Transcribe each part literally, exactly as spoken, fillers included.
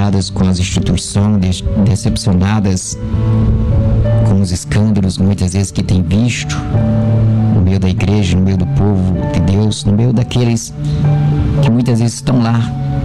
decepcionadas com as instituições, decepcionadas com os escândalos muitas vezes que tem visto no meio da igreja, no meio do povo de Deus, no meio daqueles que muitas vezes estão lá.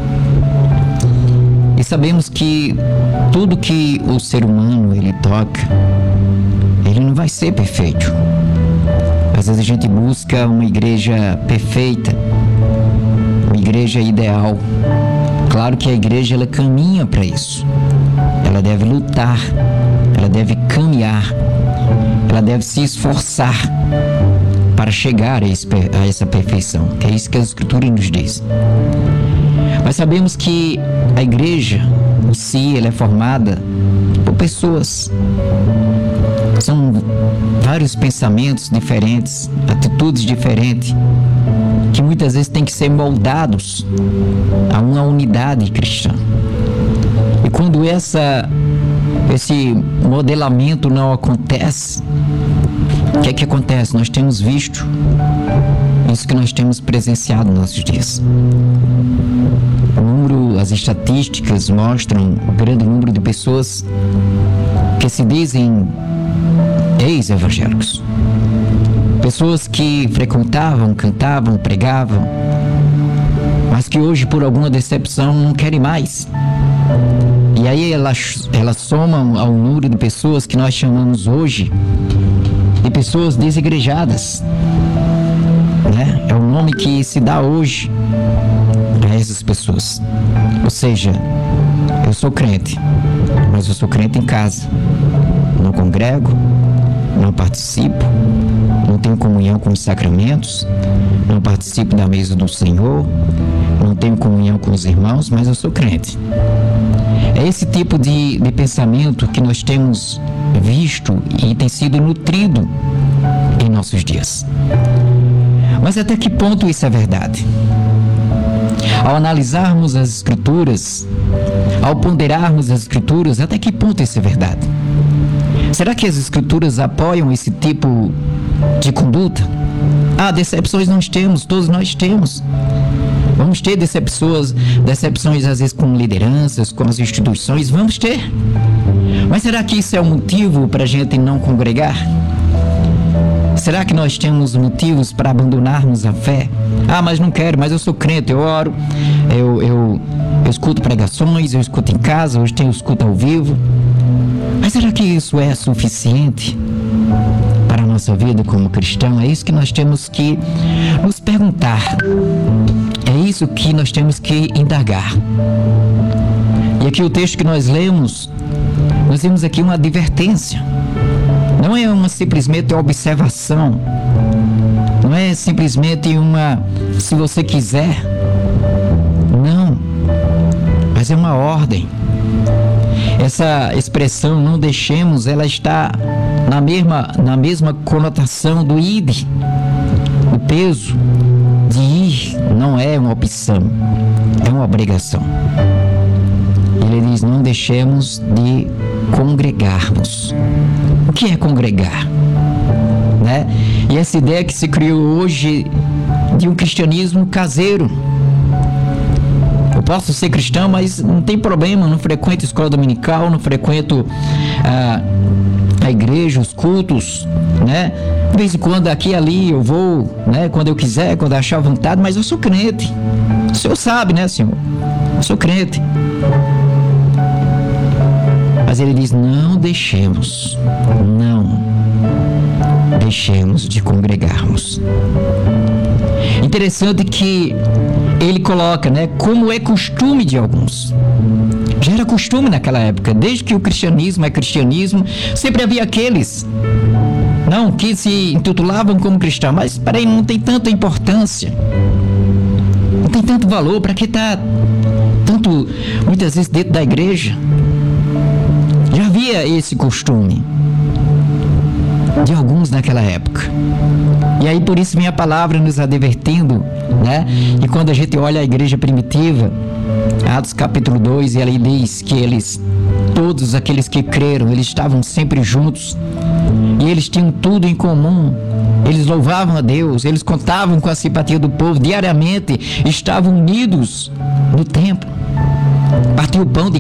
E sabemos que tudo que o ser humano ele toca, ele não vai ser perfeito. Às vezes a gente busca uma igreja perfeita, uma igreja ideal. Claro que a igreja ela caminha para isso. Ela deve lutar, ela deve caminhar, ela deve se esforçar para chegar a, esse, a essa perfeição. É isso que a Escritura nos diz. Mas sabemos que a igreja em si ela é formada por pessoas. São vários pensamentos diferentes, atitudes diferentes, que muitas vezes têm que ser moldados a uma unidade cristã. E quando essa, esse modelamento não acontece, o que é que acontece? Nós temos visto isso que nós temos presenciado nos nossos dias. O número, as estatísticas mostram o grande número de pessoas que se dizem ex-evangélicos. Pessoas que frequentavam, cantavam, pregavam, mas que hoje, por alguma decepção, não querem mais. E aí elas, elas somam ao número de pessoas que nós chamamos hoje de pessoas desigrejadas. Né? É o nome que se dá hoje a essas pessoas. Ou seja, eu sou crente, mas eu sou crente em casa. Não congrego, não participo, não tenho comunhão com os sacramentos, não participo da mesa do Senhor, não tenho comunhão com os irmãos, mas eu sou crente. É esse tipo de, de pensamento que nós temos visto e tem sido nutrido em nossos dias. Mas até que ponto isso é verdade? Ao analisarmos as Escrituras, ao ponderarmos as Escrituras, até que ponto isso é verdade? Será que as Escrituras apoiam esse tipo de conduta? Ah, decepções nós temos, todos nós temos. Vamos ter decepções, decepções às vezes com lideranças, com as instituições, vamos ter. Mas será que isso é um motivo para a gente não congregar? Será que nós temos motivos para abandonarmos a fé? Ah, mas não quero, mas eu sou crente, eu oro, eu, eu, eu escuto pregações, eu escuto em casa, hoje tenho escuta ao vivo. Mas será que isso é suficiente para a nossa vida como cristão? É isso que nós temos que nos perguntar. É isso que nós temos que indagar. E aqui o texto que nós lemos, nós temos aqui uma advertência. Não é uma simplesmente observação. Não é simplesmente uma, se você quiser. Não. Mas é uma ordem. Essa expressão, não deixemos, ela está na mesma, na mesma conotação do ide. O peso de ir não é uma opção, é uma obrigação. Ele diz, não deixemos de congregarmos. O que é congregar? Né? E essa ideia que se criou hoje de um cristianismo caseiro. Eu posso ser cristão, mas não tem problema, não frequento escola dominical, não frequento ah, a igreja, os cultos, né? De vez em quando aqui e ali eu vou, né? Quando eu quiser, quando eu achar vontade, mas eu sou crente. O Senhor sabe, né, Senhor? Eu sou crente. Mas ele diz, não deixemos, não deixemos de congregarmos. Interessante que ele coloca, né, como é costume de alguns. Já era costume naquela época, desde que o cristianismo é cristianismo, sempre havia aqueles, não, que se intitulavam como cristão, mas peraí, não tem tanta importância, não tem tanto valor, para que tá tanto, muitas vezes dentro da igreja? Já havia esse costume de alguns naquela época. E aí por isso minha palavra nos advertindo, né? E quando a gente olha a igreja primitiva, Atos capítulo dois, e ali diz que eles, todos aqueles que creram, eles estavam sempre juntos e eles tinham tudo em comum. Eles louvavam a Deus, eles contavam com a simpatia do povo, diariamente estavam unidos no templo. Partiu o pão de